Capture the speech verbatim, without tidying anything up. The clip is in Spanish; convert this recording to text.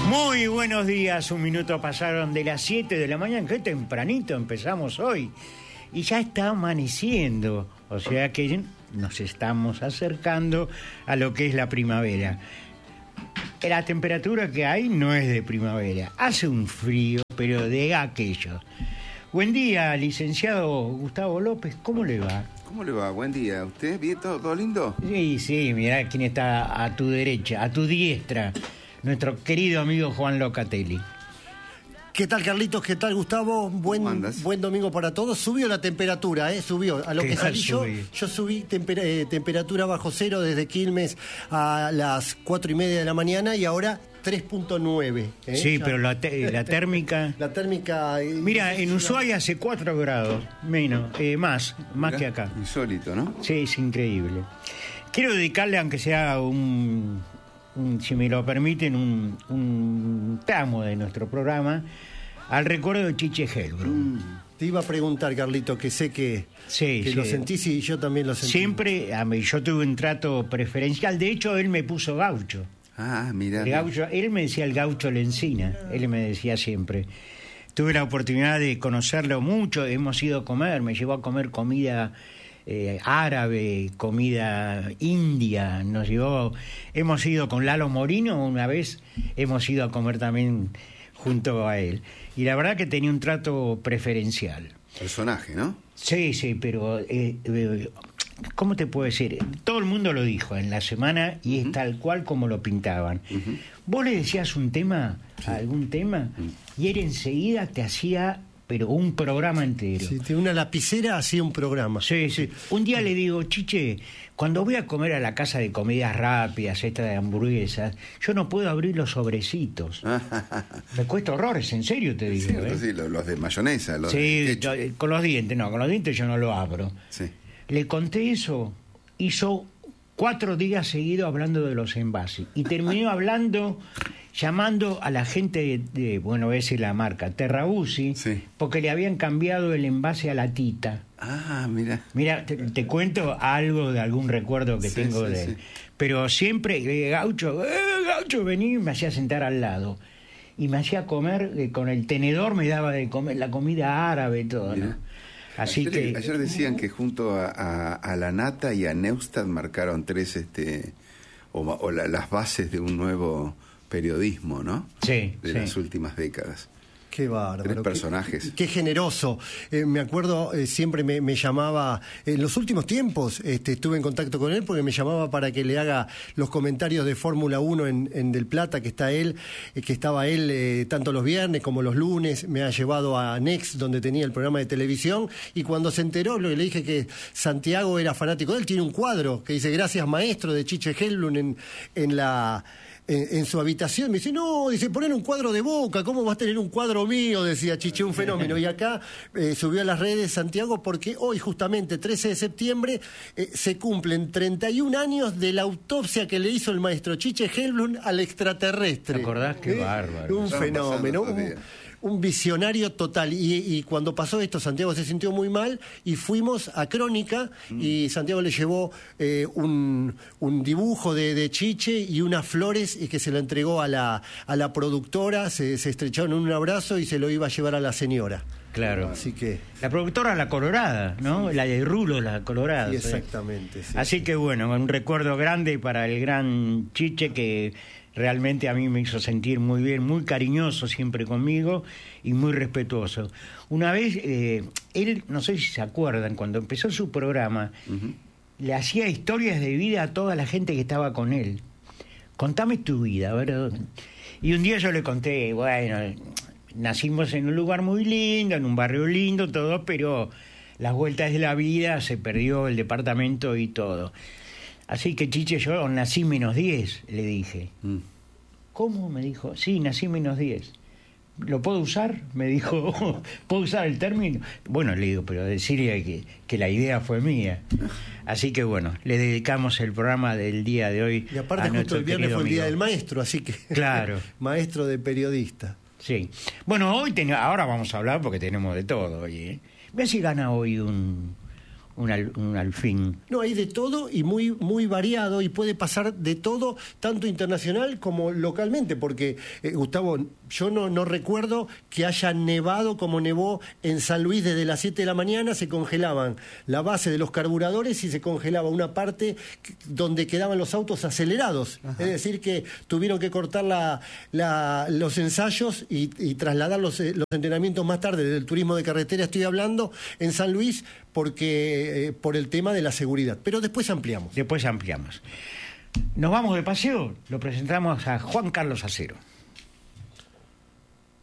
Muy buenos días, un minuto pasaron de las siete de la mañana, qué tempranito empezamos hoy. Y ya está amaneciendo, o sea que nos estamos acercando a lo que es la primavera. La temperatura que hay no es de primavera, hace un frío, pero de aquello. Buen día, licenciado Gustavo López, ¿cómo le va? ¿Cómo le va? Buen día. ¿Usted bien? ¿Todo, todo lindo? Sí, sí, mirá quién está a tu derecha, a tu diestra, nuestro querido amigo Juan Locatelli. ¿Qué tal, Carlitos? ¿Qué tal, Gustavo? Buen, buen domingo para todos. Subió la temperatura, ¿eh? Subió. A lo que salí yo, yo subí temper, eh, temperatura bajo cero desde Quilmes a las cuatro y media de la mañana y ahora tres punto nueve. ¿eh? Sí, ya. Pero la, te, la térmica... La térmica... Eh, Mira, en Ushuaia hace cuatro grados, menos, eh, más, más Mirá, que acá. Insólito, ¿no? Sí, es increíble. Quiero dedicarle, aunque sea un... un si me lo permiten, un, un tramo de nuestro programa al recuerdo de Chiche Helbrun. Mm, te iba a preguntar, Carlito, que sé que, sí, que sí. lo sentís y yo también lo sentí. Siempre, a mí, yo tuve un trato preferencial. De hecho, él me puso gaucho. Ah, mira. Gaucho, él me decía el gaucho Lencina, él me decía siempre. Tuve la oportunidad de conocerlo mucho, hemos ido a comer, me llevó a comer comida eh, árabe, comida india, nos llevó, hemos ido con Lalo Morino una vez, hemos ido a comer también junto a él. Y la verdad que tenía un trato preferencial. Personaje, ¿no? Sí, sí, pero... Eh, eh, ¿cómo te puedo decir? Todo el mundo lo dijo en la semana y uh-huh. es tal cual como lo pintaban. Uh-huh. Vos le decías un tema, sí. algún tema, uh-huh. y él enseguida te hacía, pero un programa entero. Sí, de una lapicera hacía un programa. Sí, sí. Un día le digo, Chiche, cuando voy a comer a la casa de comidas rápidas, esta de hamburguesas, yo no puedo abrir los sobrecitos. Me cuesta horrores, en serio te digo. Sí, ¿eh? sí, los, los de mayonesa. Los sí, de yo, con los dientes, no, con los dientes yo no lo abro. Sí. Le conté eso, hizo cuatro días seguidos hablando de los envases y terminó hablando, llamando a la gente de, de bueno, voy a decir la marca, Terrabusi, sí. porque le habían cambiado el envase a la tita. Ah, mira. Mira, te, te cuento algo de algún recuerdo que sí, tengo sí, de él. Sí. Pero siempre, eh, Gaucho, eh, Gaucho, vení, me hacía sentar al lado. Y me hacía comer, eh, con el tenedor me daba de comer la comida árabe y todo, mira. ¿no? Así ayer, que ayer decían que junto a, a, a la Nata y a Neustadt marcaron tres este o, o la, las bases de un nuevo periodismo, ¿no? Sí. De sí. las últimas décadas. Qué bárbaro. Tres personajes. Qué, qué generoso. Eh, me acuerdo, eh, siempre me, me llamaba, en los últimos tiempos este, estuve en contacto con él porque me llamaba para que le haga los comentarios de Fórmula uno en, en Del Plata, que está él, eh, que estaba él eh, tanto los viernes como los lunes. Me ha llevado a Next, donde tenía el programa de televisión, y cuando se enteró, le dije que Santiago era fanático de él, tiene un cuadro que dice gracias maestro de Chiche Helbrun en, en la... En, en su habitación, me dice, no, dice, poner un cuadro de Boca, ¿cómo vas a tener un cuadro mío? Decía Chiche, un fenómeno. Y acá eh, subió a las redes Santiago porque hoy, justamente, trece de septiembre, eh, se cumplen treinta y un años de la autopsia que le hizo el maestro Chiche Helbrun al extraterrestre. ¿Te acordás? Qué ¿Eh? bárbaro. Un Estaban fenómeno, un, un visionario total. Y, y cuando pasó esto, Santiago se sintió muy mal y fuimos a Crónica mm. y Santiago le llevó eh, un, un dibujo de, de Chiche y unas flores y que se lo entregó a la, a la productora, se, se estrecharon en un abrazo y se lo iba a llevar a la señora. Claro. Así que... La productora La Colorada, ¿no? Sí. La de Rulo, La Colorada. Sí, exactamente. Sí, Así sí. que bueno, un recuerdo grande para el gran Chiche que realmente a mí me hizo sentir muy bien, muy cariñoso siempre conmigo y muy respetuoso. Una vez, eh, él, no sé si se acuerdan, cuando empezó su programa, uh-huh. le hacía historias de vida a toda la gente que estaba con él. Contame tu vida, ¿verdad? Y un día yo le conté, bueno, nacimos en un lugar muy lindo, en un barrio lindo, todo, pero las vueltas de la vida, se perdió el departamento y todo. Así que, Chiche, yo nací menos diez, le dije. Mm. ¿Cómo? Me dijo. Sí, nací menos diez. ¿Lo puedo usar? Me dijo. ¿Puedo usar el término? Bueno, le digo, pero decirle que, que la idea fue mía. Así que, bueno, le dedicamos el programa del día de hoy. Y aparte, a justo el viernes fue el Día del Maestro, así que... Claro. Maestro de periodista. Sí. Bueno, hoy ten... ahora vamos a hablar porque tenemos de todo hoy, ¿eh? Ve si gana hoy un... un, al, un alfín. No, hay de todo y muy muy variado, y puede pasar de todo, tanto internacional como localmente, porque, eh, Gustavo, yo no, no recuerdo que haya nevado como nevó en San Luis. Desde las siete de la mañana se congelaban la base de los carburadores y se congelaba una parte donde quedaban los autos acelerados. Ajá. Es decir, que tuvieron que cortar la, la, los ensayos y, y trasladar los, los entrenamientos más tarde. Del turismo de carretera estoy hablando, en San Luis, porque eh, por el tema de la seguridad. Pero después ampliamos. Después ampliamos. Nos vamos de paseo, lo presentamos a Juan Carlos Acero.